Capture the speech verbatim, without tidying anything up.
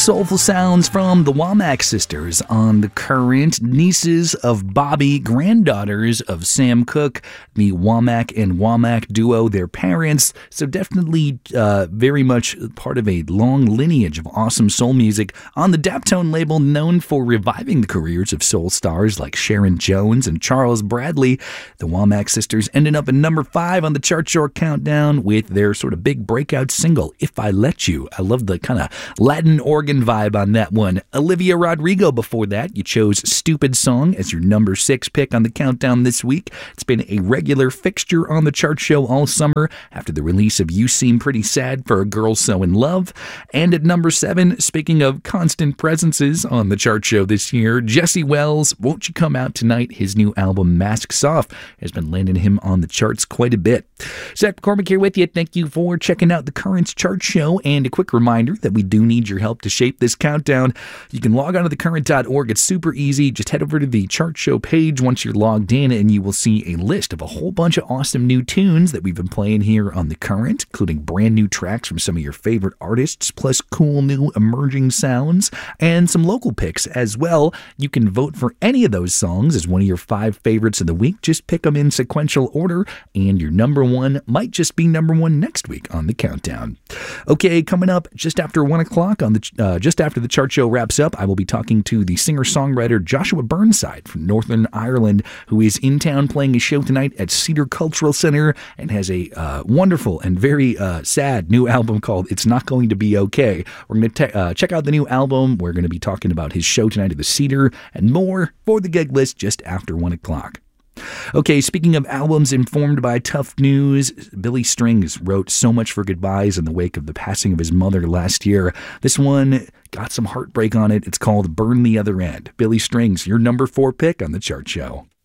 soulful sounds from the Womack sisters on The Current, nieces of Bobby, granddaughters of Sam Cooke, the Womack and Womack duo, their parents. So definitely uh, very much part of a long lineage of awesome soul music on the Daptone label, known for reviving the careers of soul stars like Sharon Jones and Charles Bradley. The Womack sisters ended up at number five on the Chart Show Countdown with their sort of big breakout single, If I Let You. I love the kind of Latin organ vibe on that one. Olivia Rodrigo before that. You chose Stupid Song as your number six pick on the countdown this week. It's been a regular fixture on the chart show all summer after the release of You Seem Pretty Sad for a Girl So in Love. And at number seven, speaking of constant presences on the chart show this year, Jesse Wells, Won't You Come Out Tonight? His new album Masks Off has been landing him on the charts quite a bit. Zach McCormick here with you. Thank you for checking out the Currents chart show, and a quick reminder that we do need your help to shape this countdown. You can log on to the current dot org. It's super easy. Just head over to the chart show page once you're logged in, and you will see a list of a whole bunch of awesome new tunes that we've been playing here on The Current, including brand new tracks from some of your favorite artists, plus cool new emerging sounds, and some local picks as well. You can vote for any of those songs as one of your five favorites of the week. Just pick them in sequential order, and your number one might just be number one next week on the countdown. Okay, coming up just after one o'clock on the uh, just after the chart show wraps up, I will be talking to the singer-songwriter Joshua Burnside from Northern Ireland, who is in town playing a show tonight at Cedar Cultural Center and has a uh, wonderful and very uh, sad new album called It's Not Going to Be Okay. We're going to uh, check out the new album. We're going to be talking about his show tonight at the Cedar and more for the gig list just after one o'clock. Okay, speaking of albums informed by tough news, Billy Strings wrote So Much for Goodbyes in the wake of the passing of his mother last year. This one got some heartbreak on it. It's called Burn the Other End. Billy Strings, your number four pick on the chart show.